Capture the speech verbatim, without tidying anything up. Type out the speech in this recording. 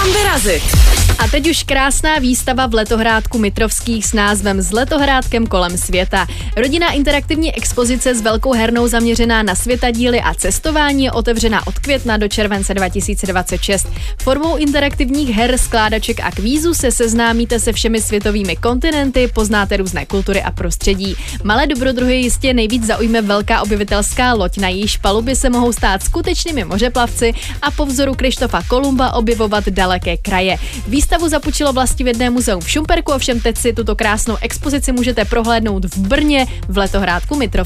Kam vyrazit? A teď už krásná výstava v letohrádku Mitrovských s názvem S letohrádkem kolem světa. Rodinná interaktivní expozice s velkou hernou zaměřená na světadíly a cestování je otevřena od května do července dva tisíce dvacet šest. Formou interaktivních her, skládaček a kvízů se seznámíte se všemi světovými kontinenty, poznáte různé kultury a prostředí. Malé dobrodruhy jistě nejvíc zaujme velká objevitelská loď, na jejíž palubě se mohou stát skutečnými mořeplavci a po vzoru Krištofa Kolumba objevovat daleké kraje. Výstavu zapůjčilo Vlastivědné muzeum v Šumperku, ovšem teď si tuto krásnou expozici můžete prohlédnout v Brně v letohrádku Mitrov.